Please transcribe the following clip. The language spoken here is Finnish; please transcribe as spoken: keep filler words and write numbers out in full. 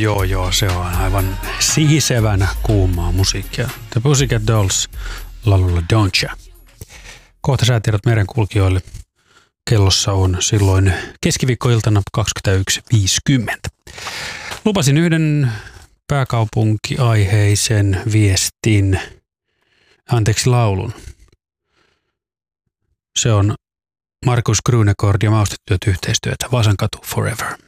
joo, joo, se on aivan sihisevänä kuumaa musiikkia. The Pussycat Dolls, laululla Don'tcha. Kohta säätiedot merenkulkijoille. Kellossa on silloin keskiviikkoiltana kaksikymmentäyksi viisikymmentä. Lupasin yhden pääkaupunkiaiheisen viestin, anteeksi laulun. Se on Markus Grunegård ja Maustetyöt yhteistyötä, Vasankatu Forever.